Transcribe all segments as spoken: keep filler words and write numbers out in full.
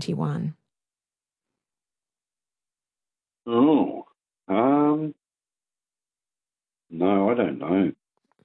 twenty-one? Oh, um, no, I don't know.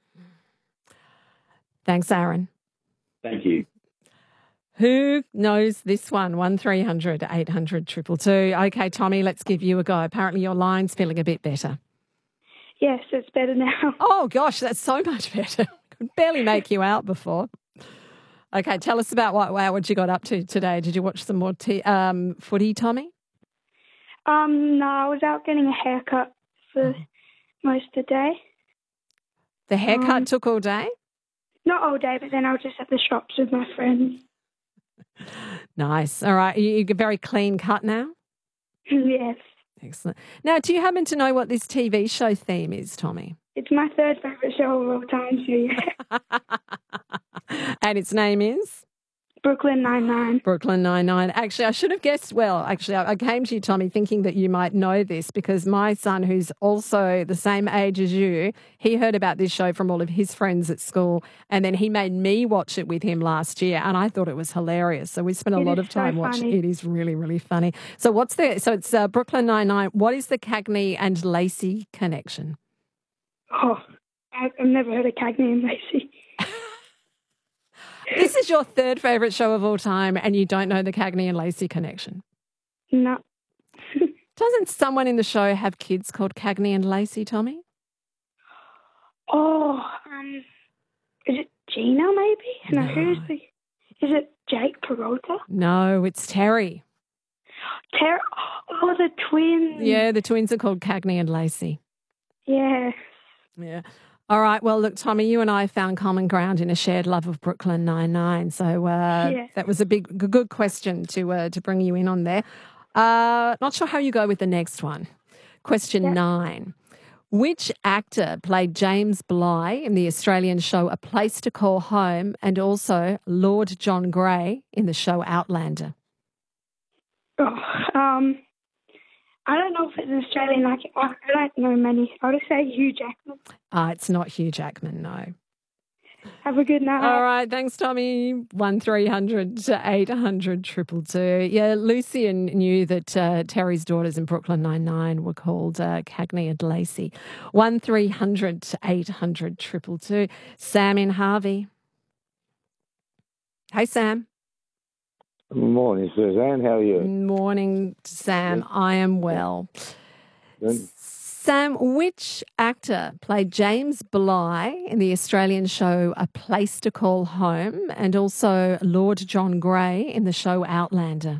Thanks, Aaron. Thank you. Who knows this one? one three hundred eight hundred two two two. Okay, Tommy, let's give you a go. Apparently your line's feeling a bit better. Yes, it's better now. Oh, gosh, that's so much better. Could barely make you out before. Okay, tell us about what, wow, what you got up to today. Did you watch some more t- um, footy, Tommy? Um, no, I was out getting a haircut for most of the day. The haircut Um, took all day? Not all day, but then I was just at the shops with my friends. Nice. All right. You, you're very clean cut now? Yes. Excellent. Now, do you happen to know what this T V show theme is, Tommy? It's my third favourite show of all time, so yeah. And its name is? Brooklyn Nine-Nine. Brooklyn Nine-Nine. Actually, I should have guessed well. Actually, I I came to you, Tommy, thinking that you might know this because my son, who's also the same age as you, he heard about this show from all of his friends at school, and then he made me watch it with him last year, and I thought it was hilarious. So we spent a It lot is of time so watching. funny. It is really, really funny. So what's the? So it's uh, Brooklyn Nine-Nine. What is the Cagney and Lacey connection? Oh, I- I've never heard of Cagney and Lacey. This is your third favourite show of all time, and you don't know the Cagney and Lacey connection. No. Doesn't someone in the show have kids called Cagney and Lacey, Tommy? Oh, um, is it Gina maybe? No, No. who's the... Is it Jake Peralta? No, it's Terry. Ter- oh, the twins. Yeah, the twins are called Cagney and Lacey. Yeah. Yeah. All right. Well, look, Tommy, you and I found common ground in a shared love of Brooklyn Nine-Nine. So uh, Yeah. that was a big, g- good question to uh, to bring you in on there. Uh, not sure how you go with the next one. Question Yeah. nine. Which actor played James Bligh in the Australian show A Place to Call Home and also Lord John Grey in the show Outlander? Oh, um, I don't know if it's Australian. Like, I I don't know many. I'll just say Hugh Jackman. Uh, it's not Hugh Jackman, no. Have a good night. All right, thanks, Tommy. One three hundred eight hundred triple two. Yeah, Lucian knew that uh, Terry's daughters in Brooklyn Nine-Nine were called uh, Cagney and Lacey. One three hundred eight hundred triple two. Sam in Harvey. Hey, Sam. Good morning, Suzanne. How are you? Morning, Sam. I am well. Good. Sam, which actor played James Bligh in the Australian show A Place to Call Home and also Lord John Grey in the show Outlander?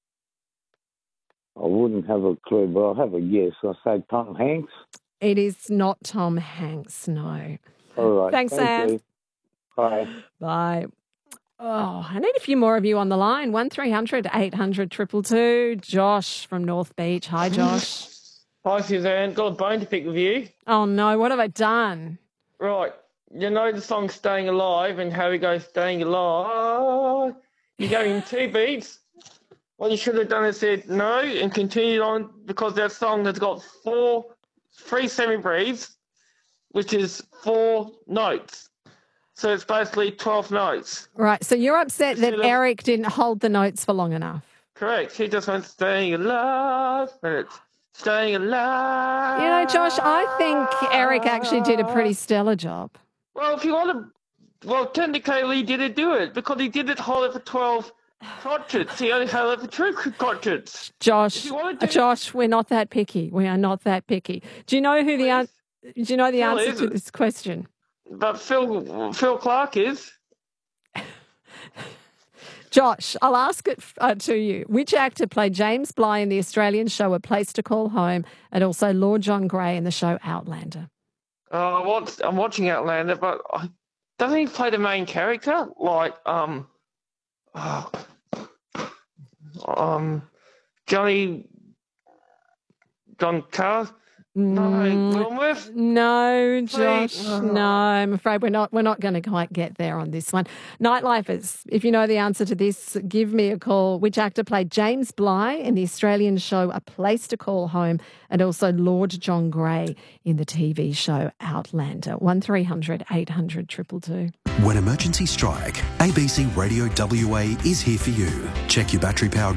I wouldn't have a clue, but I'll have a guess. I'll say Tom Hanks. It is not Tom Hanks, no. All right. Thanks, Thank Sam. you. Bye. Bye. Oh, I need a few more of you on the line. One three hundred eight hundred triple two. Josh from North Beach. Hi, Josh. Hi, Suzanne. Got a bone to pick with you. Oh, no. What have I done? Right. You know the song Staying Alive and how he goes Staying Alive? You gave him two beats. What you should have done is said no and continued on because that song has got four, three semi-breathes, which is four notes. So it's basically twelve notes. Right. So you're upset that Instead of- Eric didn't hold the notes for long enough. Correct. He just went Staying Alive and it's Staying Alive. You know, Josh, I think Eric actually did a pretty stellar job. Well, if you want to, well, technically he didn't do it because he didn't hold it for twelve crotchets. He only held it for two crotchets. Josh, If you wanna do- Josh, we're not that picky. We are not that picky. Do you know who the an- Do you know the Phil answer is. to this question? But Phil, Phil Clark is. Josh, I'll ask it uh, to you. Which actor played James Bligh in the Australian show A Place to Call Home and also Lord John Grey in the show Outlander? Uh, I watch, I'm watching Outlander, but I, doesn't he play the main character? Like, um, oh, um, Johnny, John Carr? No, Mm, Wilmworth? No, Josh. Please. Oh. No, I'm afraid we're not. We're not going to quite get there on this one. Nightlifers, if you know the answer to this, give me a call. Which actor played James Bligh in the Australian show A Place to Call Home, and also Lord John Grey in the T V show Outlander? One three hundred eight hundred triple two. When emergencies strike, A B C Radio W A is here for you. Check your battery power